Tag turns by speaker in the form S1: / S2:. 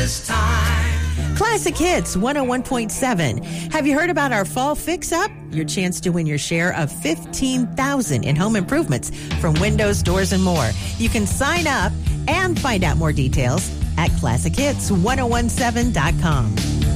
S1: Classic Hits 101.7. Have you heard about our fall fix-up? Your chance to win your share of $15,000 in home improvements from windows, doors, and more. You can sign up and find out more details at ClassicHits1017.com.